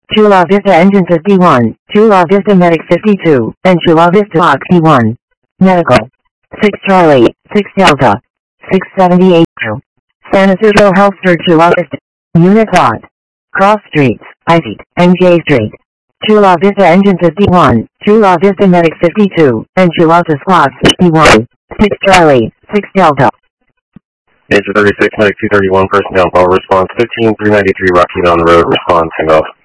Chula Vista Engine 51, Chula Vista Medic 52, and Chula Vista Oxy 1. Medical. 6 Charlie, 6 Delta. 678 2. San Isidro Healthster Chula Vista. Unit Lot. Cross Streets, I-Street, and J Street. Chula Vista Engine 51, Chula Vista Medic 52, and Chula Vista Squad 61. 6 Charlie, 6 Delta. Major 36, Medic 231, personnel call, response 15, 393 Rocky Mountain Road, response, hang off.